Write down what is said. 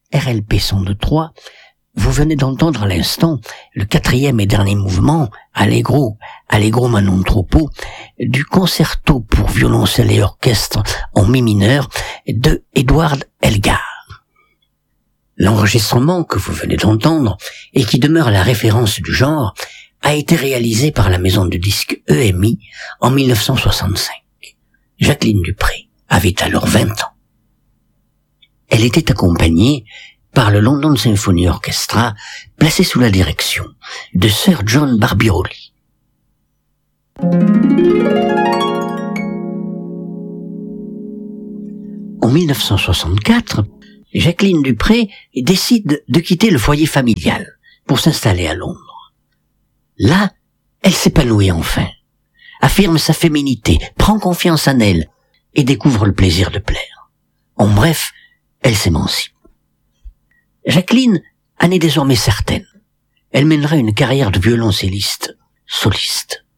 RLP 102.3, vous venez d'entendre à l'instant le 4e et dernier mouvement, Allegro Manon Troppo, du concerto pour violoncelle et orchestre en mi mineur de Edward Elgar. L'enregistrement que vous venez d'entendre, et qui demeure la référence du genre, a été réalisé par la maison de disques EMI en 1965. Jacqueline Dupré avait alors 20 ans. Elle était accompagnée par le London Symphony Orchestra, placé sous la direction de Sir John Barbirolli. En 1964, Jacqueline Dupré décide de quitter le foyer familial pour s'installer à Londres. Là, elle s'épanouit enfin, affirme sa féminité, prend confiance en elle et découvre le plaisir de plaire. En bref, elle s'émancipe. Jacqueline en est désormais certaine. Elle mènera une carrière de violoncelliste soliste.